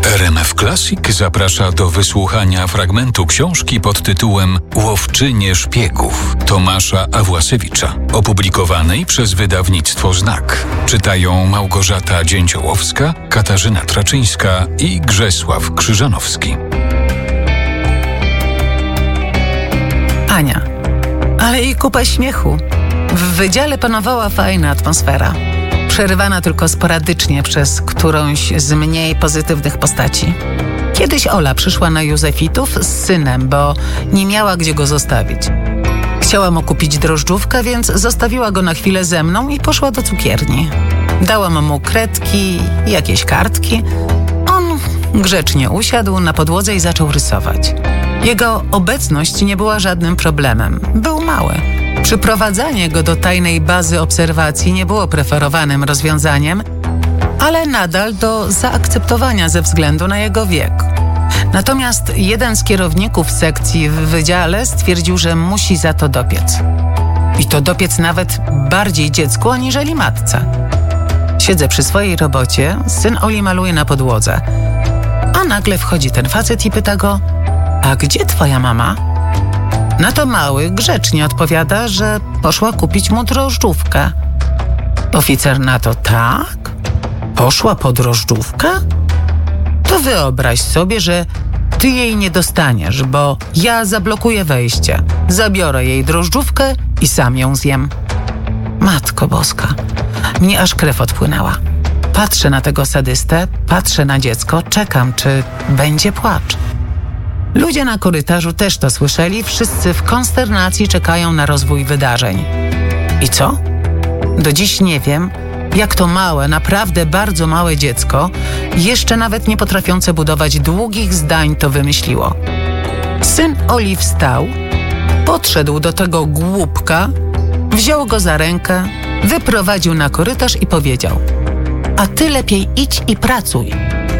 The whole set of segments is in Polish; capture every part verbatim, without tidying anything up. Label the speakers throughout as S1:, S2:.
S1: R M F Classic zaprasza do wysłuchania fragmentu książki pod tytułem Łowczynie szpiegów Tomasza Awłasiewicza, opublikowanej przez wydawnictwo Znak. Czytają Małgorzata Dzięciołowska, Katarzyna Traczyńska i Grzesław Krzyżanowski.
S2: Ania. Ale i kupa śmiechu. W wydziale panowała fajna atmosfera, przerywana tylko sporadycznie przez którąś z mniej pozytywnych postaci. Kiedyś Ola przyszła na Józefitów z synem, bo nie miała gdzie go zostawić. Chciała mu kupić drożdżówkę, więc zostawiła go na chwilę ze mną i poszła do cukierni. Dałam mu kredki i jakieś kartki. On grzecznie usiadł na podłodze i zaczął rysować. Jego obecność nie była żadnym problemem. Był mały. Przyprowadzanie go do tajnej bazy obserwacji nie było preferowanym rozwiązaniem, ale nadal do zaakceptowania ze względu na jego wiek. Natomiast jeden z kierowników sekcji w wydziale stwierdził, że musi za to dopiec. I to dopiec nawet bardziej dziecku aniżeli matce. Siedzę przy swojej robocie, syn Oli maluje na podłodze, a nagle wchodzi ten facet i pyta go: a gdzie twoja mama? Na to mały grzecznie odpowiada, że poszła kupić mu drożdżówkę. Oficer na to: tak? Poszła po drożdżówkę? To wyobraź sobie, że ty jej nie dostaniesz, bo ja zablokuję wejście. Zabiorę jej drożdżówkę i sam ją zjem. Matko Boska, mnie aż krew odpłynęła. Patrzę na tego sadystę, patrzę na dziecko, czekam, czy będzie płacz. Ludzie na korytarzu też to słyszeli, wszyscy w konsternacji czekają na rozwój wydarzeń. I co? Do dziś nie wiem, jak to małe, naprawdę bardzo małe dziecko, jeszcze nawet nie potrafiące budować długich zdań, to wymyśliło. Syn Oli wstał, podszedł do tego głupka, wziął go za rękę, wyprowadził na korytarz i powiedział: a ty lepiej idź i pracuj.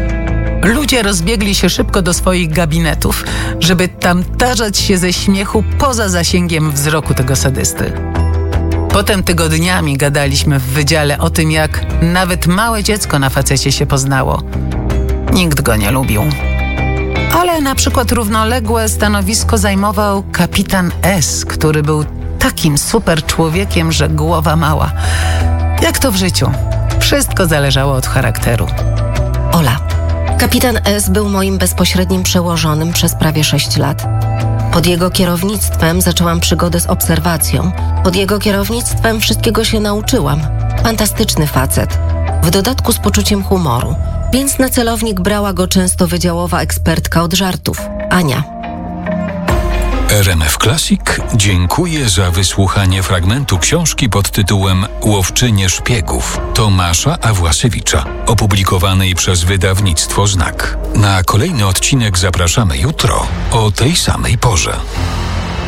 S2: Ludzie rozbiegli się szybko do swoich gabinetów, żeby tam tarzać się ze śmiechu poza zasięgiem wzroku tego sadysty. Potem tygodniami gadaliśmy w wydziale o tym, jak nawet małe dziecko na facecie się poznało. Nikt go nie lubił. Ale na przykład równoległe stanowisko zajmował kapitan S, który był takim super człowiekiem, że głowa mała. Jak to w życiu? Wszystko zależało od charakteru.
S3: Ola. Kapitan S był moim bezpośrednim przełożonym przez prawie sześć lat. Pod jego kierownictwem zaczęłam przygodę z obserwacją. Pod jego kierownictwem wszystkiego się nauczyłam. Fantastyczny facet. W dodatku z poczuciem humoru. Więc na celownik brała go często wydziałowa ekspertka od żartów, Ania.
S1: R M F Classic dziękuję za wysłuchanie fragmentu książki pod tytułem Łowczynie szpiegów Tomasza Awłasiewicza, opublikowanej przez wydawnictwo Znak. Na kolejny odcinek zapraszamy jutro o tej samej porze.